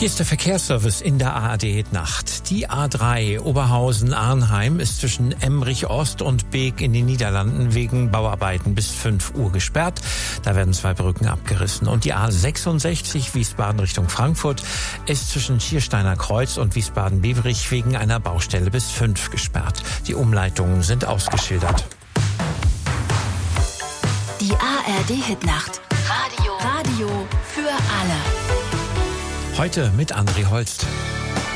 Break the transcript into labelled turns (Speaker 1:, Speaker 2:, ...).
Speaker 1: Hier ist der Verkehrsservice in der ARD-Nacht. Die A3 Oberhausen-Arnheim ist zwischen Emmerich Ost und Beek in den Niederlanden wegen Bauarbeiten bis 5 Uhr gesperrt. Da werden 2 Brücken abgerissen. Und die A66 Wiesbaden Richtung Frankfurt ist zwischen Schiersteiner Kreuz und Wiesbaden-Beverich wegen einer Baustelle bis 5 gesperrt. Die Umleitungen sind ausgeschildert.
Speaker 2: Die ARD-Hitnacht. Radio für alle.
Speaker 1: Heute mit André Holst.